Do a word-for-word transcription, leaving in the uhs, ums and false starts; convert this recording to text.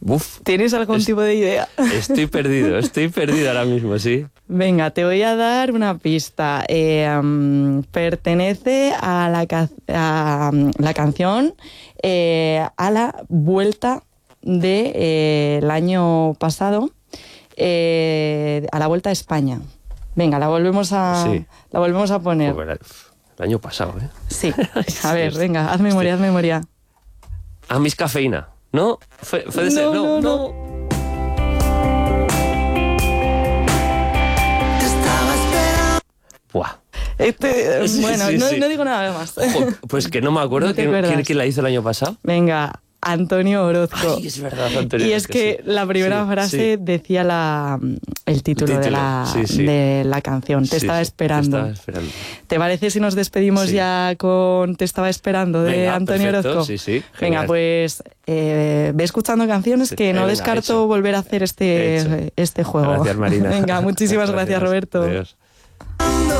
Uf, ¿Tienes algún es, tipo de idea? Estoy perdido, estoy perdido ahora mismo, sí. Venga, te voy a dar una pista. Eh, um, pertenece a la, ca a um, la canción eh, a la vuelta del de, eh, el año pasado, eh, a la vuelta a España. Venga, la volvemos a, sí. la volvemos a poner. Joder, el año pasado, ¿eh? Sí, a ver, venga, haz memoria, haz memoria. Ah, Miss Cafeína. ¿No? Fue, fue de no, ser. No, no, no. no. Buah. Este, Sí, bueno, sí, no, sí. no digo nada más. Ojo, pues que no me acuerdo. ¿No te ¿Quién, acuerdas? quién, quién la hizo el año pasado? Venga, Antonio Orozco. Ay, es verdad, Antonio Y es Orozco, que sí. la primera Sí, frase sí. decía la, el, título el título de la, sí, sí. de la canción. Te Sí, estaba sí, esperando. Te estaba esperando. ¿Te parece si nos despedimos Sí. ya con Te estaba esperando de Venga, Antonio perfecto, Orozco? sí, sí, Venga, genial. pues eh, ve escuchando canciones Sí, que eh, no venga, descarto hecho. volver a hacer este, Hecho. este juego. Gracias, Marina. Venga, muchísimas gracias, Gracias, Roberto. Adiós.